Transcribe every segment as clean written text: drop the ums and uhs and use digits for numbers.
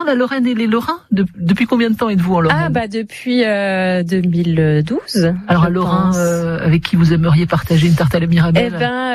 la Lorraine et les Lorrains? Depuis combien de temps êtes-vous en Lorraine? Depuis 2012. Alors un Lorrain avec qui vous aimeriez partager une tarte à la Mirabelle?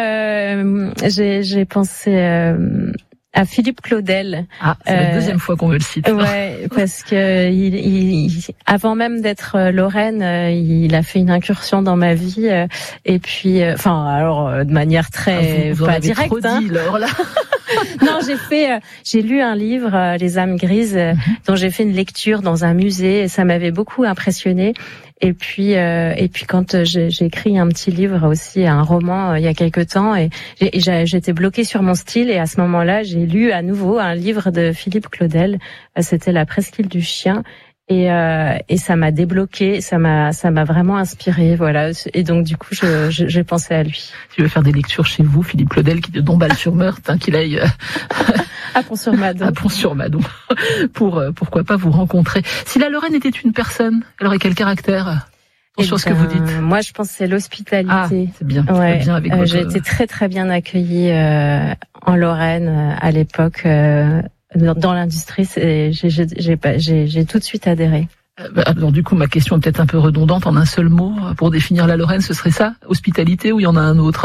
J'ai pensé à Philippe Claudel. C'est la deuxième fois qu'on me le cite. Ouais, parce que avant même d'être Lorraine, il a fait une incursion dans ma vie. Et puis, de manière très vous pas avez directe. Trop dit, Laure, là. Non, j'ai lu un livre, Les âmes grises, dont j'ai fait une lecture dans un musée et ça m'avait beaucoup impressionnée. Et puis quand j'ai écrit un petit livre aussi, un roman il y a quelque temps, et j'étais bloquée sur mon style, et à ce moment-là, j'ai lu à nouveau un livre de Philippe Claudel. C'était La presqu'île du chien. Et ça m'a débloqué, ça m'a vraiment inspiré, voilà. Et donc du coup, j'ai pensé à lui. Tu veux faire des lectures chez vous, Philippe Claudel, qui est de Dombasle-sur-Meurthe, qu'il aille à Pont-sur-Madon. À Pont-sur-Madon, pourquoi pas vous rencontrer. Si la Lorraine était une personne, elle aurait quel caractère? Sur ce que vous dites. Moi, je pense que c'est l'hospitalité. C'est bien. Ouais. Bien avec votre... J'ai été très très bien accueillie en Lorraine à l'époque. Dans l'industrie, j'ai tout de suite adhéré. Alors, du coup, ma question est peut-être un peu redondante. En un seul mot, pour définir la Lorraine, ce serait ça? Hospitalité, ou il y en a un autre?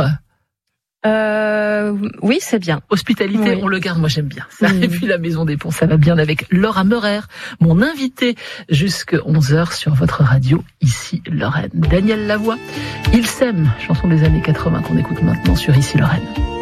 Oui, c'est bien. Hospitalité, oui. On le garde, moi j'aime bien ça. Et puis la Maison des Ponts, ça va bien avec Laura Meurer, mon invité, jusqu'à 11h sur votre radio, ici Lorraine. Daniel Lavoie, Il s'aime, chanson des années 80 qu'on écoute maintenant sur Ici Lorraine.